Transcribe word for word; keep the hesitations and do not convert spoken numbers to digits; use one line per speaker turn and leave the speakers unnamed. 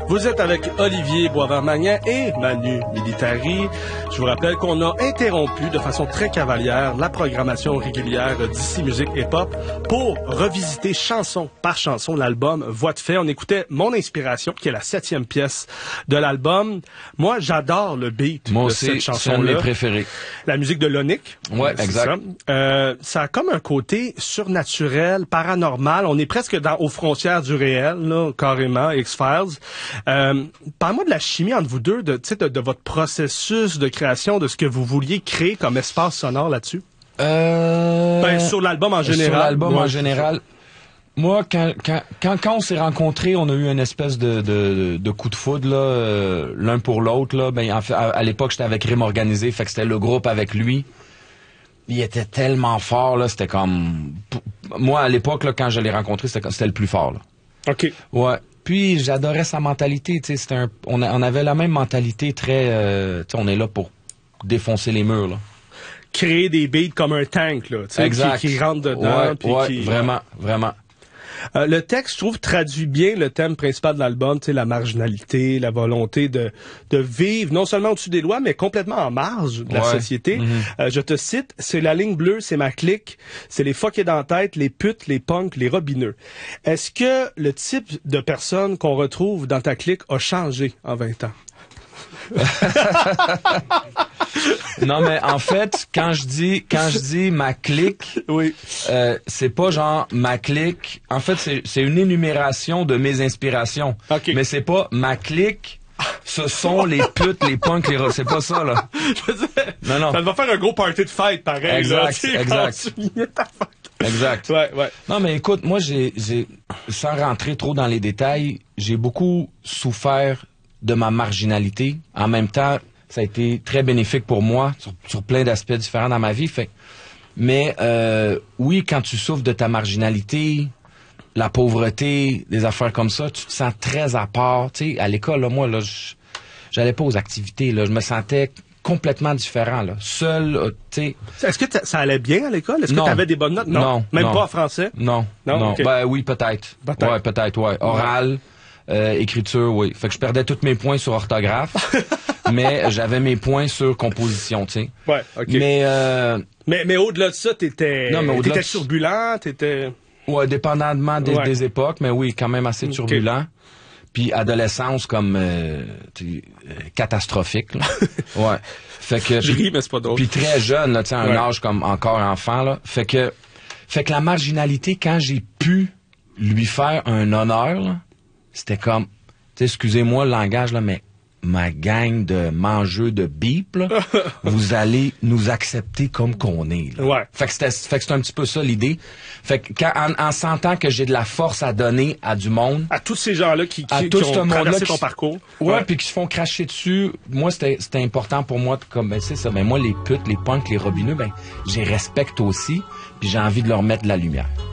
Vous êtes avec Olivier Boisvert-Magnan et Manu Militari. Je vous rappelle qu'on a interrompu de façon très cavalière la programmation régulière d'Ici Musique Hip Hop pour revisiter chanson par chanson l'album Voix de fait. On écoutait Mon Inspiration, qui est la septième pièce de l'album. Moi, j'adore le beat
Moi
de
aussi,
cette chanson-là.
c'est un de mes préférés.
La musique de Lonick.
Ouais, exact.
Ça. Euh, ça a comme un côté surnaturel, paranormal. On est presque dans, aux frontières du réel, là, carrément, X-Files. Euh, parle-moi de la chimie entre vous deux, de, de, de votre processus de création, de ce que vous vouliez créer comme espace sonore là-dessus.
Euh...
Ben, sur l'album en général.
Sur l'album
moi,
en général. Moi, quand, quand, quand, quand on s'est rencontrés, on a eu une espèce de, de, de coup de foudre, là, euh, l'un pour l'autre, là. Ben, en fait, à, à l'époque, j'étais avec Rime Organisé, fait que c'était le groupe avec lui. Il était tellement fort, là, c'était comme... Moi, à l'époque, là, quand je l'ai rencontré, c'était, c'était le plus fort, là.
OK.
Ouais. Puis, j'adorais sa mentalité, tu sais, c'était un... On, a, on avait la même mentalité très... Euh, tu sais, on est là pour défoncer les murs, là.
Créer des beats comme un tank, là, tu sais, qui, qui rentre dedans.
Ouais,
puis
ouais,
qui...
vraiment, vraiment.
Euh, le texte, je trouve, traduit bien le thème principal de l'album, tu sais, la marginalité, la volonté de, de vivre non seulement au-dessus des lois, mais complètement en marge de la
Ouais.
société.
Mm-hmm.
Euh, je te cite, c'est la ligne bleue, c'est ma clique, c'est les fuckés dans la tête, les putes, les punks, les robineux. Est-ce que le type de personne qu'on retrouve dans ta clique a changé en vingt ans?
Non, mais en fait, quand je dis quand je dis ma clique,
oui,
euh, c'est pas genre ma clique. En fait, c'est c'est une énumération de mes inspirations.
Okay.
Mais c'est pas ma clique. Ce sont les putes, les punks, les... C'est pas ça, là. Non, non.
Ça va faire un gros party de fête, pareil.
Exact,
là,
exact. Exact.
Ouais, ouais.
Non, mais écoute, moi, j'ai, j'ai, sans rentrer trop dans les détails, j'ai beaucoup souffert de ma marginalité. En même temps, ça a été très bénéfique pour moi sur, sur plein d'aspects différents dans ma vie. Fait. Mais euh, oui, quand tu souffres de ta marginalité, la pauvreté, des affaires comme ça, tu te sens très à part. Tu sais, à l'école, là, moi, là, j'allais pas aux activités. Là, je me sentais complètement différent, là. Seul, euh, tu sais.
Est-ce que ça allait bien à l'école? Est-ce que tu avais des bonnes notes? Non.
Non.
Même
non.
pas en français?
Non. Non. non. Okay. Ben oui, peut-être. peut-être. Ouais, peut-être, ouais. Oral. Ouais. Euh, écriture, oui. Fait que je perdais tous mes points sur orthographe, mais j'avais mes points sur composition, tu sais.
Ouais, OK.
Mais, euh...
mais, mais au-delà de ça, t'étais, non, mais au-delà t'étais de... turbulent, t'étais...
Ouais, dépendamment des,
ouais.
des époques, mais oui, quand même assez turbulent. Okay. Puis adolescence comme euh, euh, catastrophique, là. Ouais. Fait que...
Je ris, mais c'est pas drôle.
Puis très jeune, là, tu sais, un ouais. âge comme encore enfant, là. Fait que, fait que la marginalité, quand j'ai pu lui faire un honneur, là, c'était comme, tu sais, excusez-moi le langage, là, mais ma gang de mangeux de bip, là, vous allez nous accepter comme qu'on est. Là.
Ouais.
Fait que c'était, fait que c'était un petit peu ça l'idée. Fait que quand, en, en sentant que j'ai de la force à donner à du monde,
à tous ces gens-là qui, qui,
à
qui
tout
ont
ce
traversé ton parcours,
ouais,
ouais.
puis qui se font cracher dessus. Moi, c'était, c'était important pour moi, de, comme, ben c'est ça. Ben moi, les putes, les punks, les robineux, ben, je les respecte aussi, puis j'ai envie de leur mettre de la lumière.